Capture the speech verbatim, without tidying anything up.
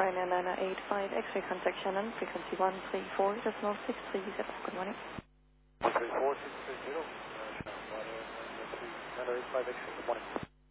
Ryanair nine eight five, X-ray contact Shannon, frequency one three four decimal six three zero. Good morning. one three four six three zero, uh, Shannon, Ryanair nine eight five, X-ray, good morning.